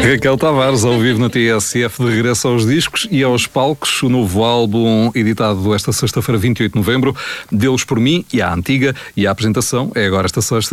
Raquel Tavares, ao vivo na TSF, de regresso aos discos e aos palcos. O novo álbum, editado esta sexta-feira, 28 de novembro, Deus por Mim, e a antiga, e a apresentação é agora esta sexta.